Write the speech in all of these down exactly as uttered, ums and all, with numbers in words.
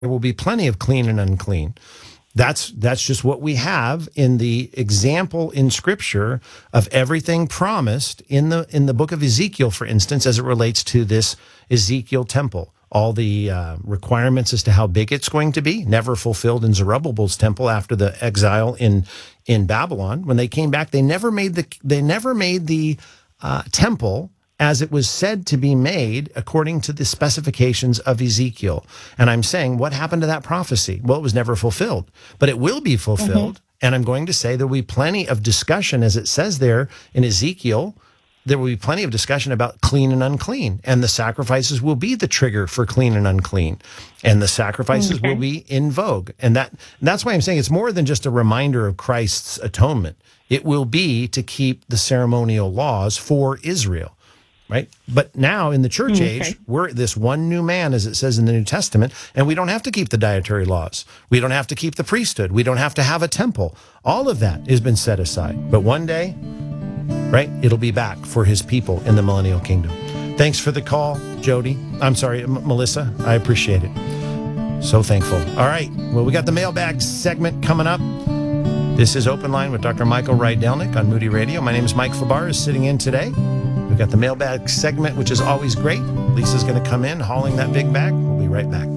There will be plenty of clean and unclean. That's that's just what we have in the example in Scripture of everything promised in the in the book of Ezekiel, for instance, as it relates to this Ezekiel temple. All the uh, requirements as to how big it's going to be, never fulfilled in Zerubbabel's temple after the exile in in Babylon. When they came back, they never made the they never made the uh, temple as it was said to be made according to the specifications of Ezekiel. And I'm saying, what happened to that prophecy? Well, it was never fulfilled, but it will be fulfilled. Mm-hmm. And I'm going to say there will be plenty of discussion, as it says there in Ezekiel, there will be plenty of discussion about clean and unclean. And the sacrifices will be the trigger for clean and unclean. And the sacrifices okay. will be in vogue. And that that's why I'm saying it's more than just a reminder of Christ's atonement. It will be to keep the ceremonial laws for Israel. Right. But now in the church okay. age, we're this one new man, as it says in the New Testament, and we don't have to keep the dietary laws. We don't have to keep the priesthood. We don't have to have a temple. All of that has been set aside. But one day, right, it'll be back for his people in the millennial kingdom. Thanks for the call, Jody. I'm sorry, M- Melissa. I appreciate it. So thankful. All right. Well, we got the mailbag segment coming up. This is Open Line with Doctor Michael Rydelnik on Moody Radio. My name is Mike Fabar, is sitting in today. We've got the mailbag segment, which is always great. Lisa's going to come in hauling that big bag. We'll be right back.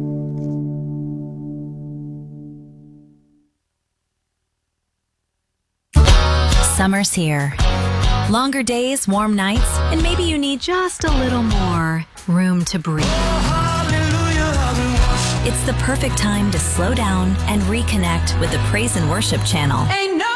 Summer's here. Longer days, warm nights, and maybe you need just a little more room to breathe. It's the perfect time to slow down and reconnect with the Praise and Worship channel. Ain't no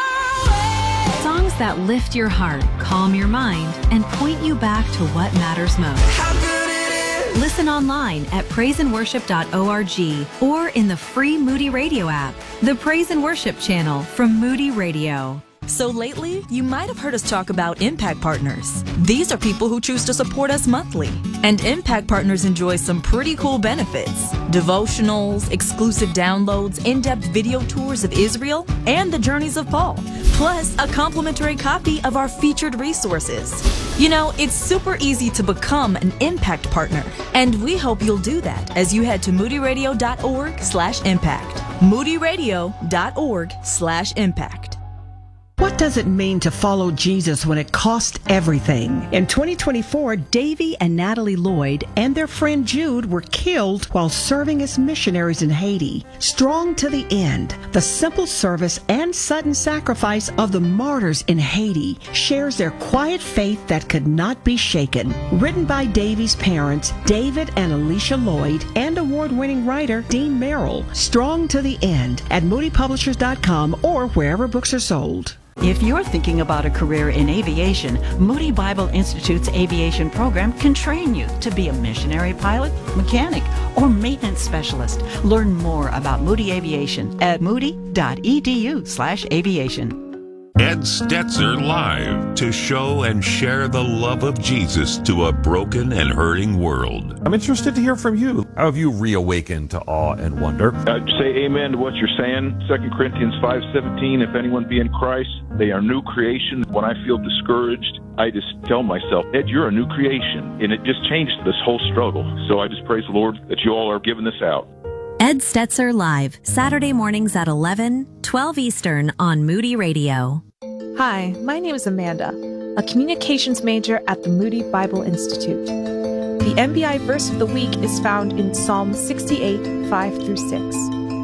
way. Songs that lift your heart, calm your mind, and point you back to what matters most. How good it is. Listen online at praise and worship dot org or in the free Moody Radio app. The Praise and Worship channel from Moody Radio. So lately, you might have heard us talk about Impact Partners. These are people who choose to support us monthly. And Impact Partners enjoy some pretty cool benefits. Devotionals, exclusive downloads, in-depth video tours of Israel, and the journeys of Paul. Plus, a complimentary copy of our featured resources. You know, it's super easy to become an Impact Partner. And we hope you'll do that as you head to moody radio dot org slash impact. moody radio dot org slash impact. What does it mean to follow Jesus when it costs everything? In twenty twenty-four, Davy and Natalie Lloyd and their friend Jude were killed while serving as missionaries in Haiti. Strong to the end, the simple service and sudden sacrifice of the martyrs in Haiti shares their quiet faith that could not be shaken. Written by Davy's parents, David and Alicia Lloyd, and award-winning writer Dean Merrill. Strong to the end at moody publishers dot com or wherever books are sold. If you're thinking about a career in aviation, Moody Bible Institute's aviation program can train you to be a missionary pilot, mechanic, or maintenance specialist. Learn more about Moody Aviation at moody dot e d u slash aviation. Ed Stetzer Live, to show and share the love of Jesus to a broken and hurting world. I'm interested to hear from you. How have you reawakened to awe and wonder? I'd say amen to what you're saying. Second Corinthians five seventeen, if anyone be in Christ, they are new creation. When I feel discouraged, I just tell myself, Ed, you're a new creation. And it just changed this whole struggle. So I just praise the Lord that you all are giving this out. Ed Stetzer Live, Saturday mornings at eleven, twelve Eastern on Moody Radio. Hi, my name is Amanda, a communications major at the Moody Bible Institute. The M B I verse of the week is found in Psalm sixty-eight, five through six.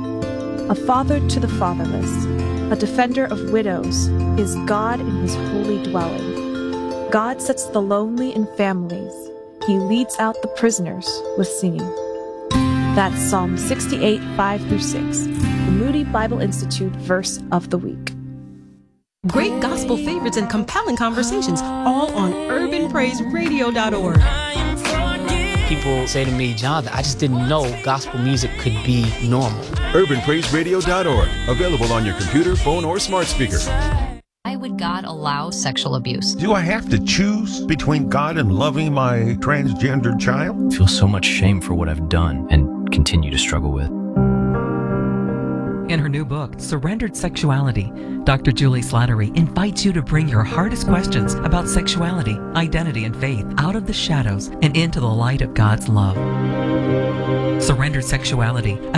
A father to the fatherless, a defender of widows, is God in his holy dwelling. God sets the lonely in families. He leads out the prisoners with singing. That's Psalm sixty-eight, five through six, the Moody Bible Institute verse of the week. Great gospel favorites and compelling conversations, all on urban praise radio dot org. People say to me, Jonathan, I just didn't know gospel music could be normal. urban praise radio dot org, available on your computer, phone, or smart speaker. Why would God allow sexual abuse? Do I have to choose between God and loving my transgender child? I feel so much shame for what I've done and continue to struggle with. In her new book, Surrendered Sexuality, Doctor Julie Slattery invites you to bring your hardest questions about sexuality, identity, and faith out of the shadows and into the light of God's love. Surrendered Sexuality,